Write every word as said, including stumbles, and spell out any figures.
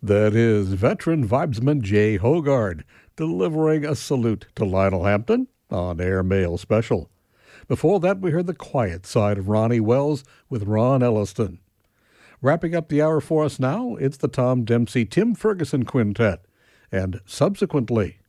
That is veteran vibesman Jay Hogard delivering a salute to Lionel Hampton on Air Mail Special. Before that, we heard the quiet side of Ronnie Wells with Ron Elliston. Wrapping up the hour for us now, it's the Tom Dempsey Tim Ferguson Quintet, and subsequently,